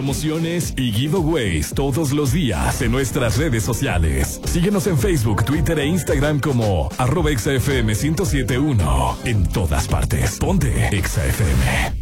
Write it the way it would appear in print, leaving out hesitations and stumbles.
promociones y giveaways todos los días en nuestras redes sociales. Síguenos en Facebook, Twitter e Instagram como @ExaFM 1071. En todas partes. Ponte Exa FM.